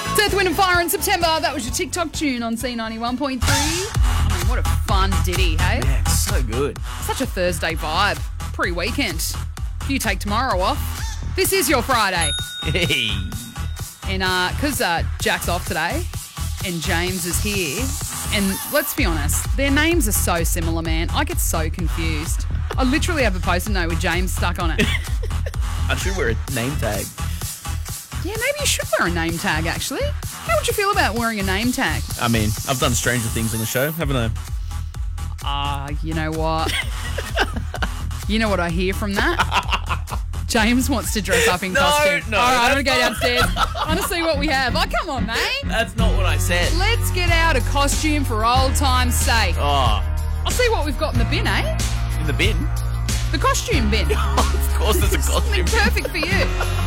Earth, Wind and Fire in September. That was your TikTok tune on C91.3. I mean, what a fun ditty, hey? Man, it's so good. Such a Thursday vibe. Pre-weekend. You take tomorrow off. This is your Friday. Hey. And because Jack's off today and James is here, and let's be honest, their names are so similar, man. I get so confused. I literally have a post-it note with James stuck on it. I should wear a name tag. Yeah, maybe you should wear a name tag, actually. How would you feel about wearing a name tag? I mean, I've done stranger things on the show, haven't I? You know what? You know what I hear from that? James wants to dress up in costume. No, all right, I'm going to go downstairs. I want to see what we have. Oh, come on, mate. That's not what I said. Let's get out a costume for old time's sake. Oh, I'll see what we've got in the bin, eh? in the bin? The costume bin. Of course there's a costume Something bin. perfect for you.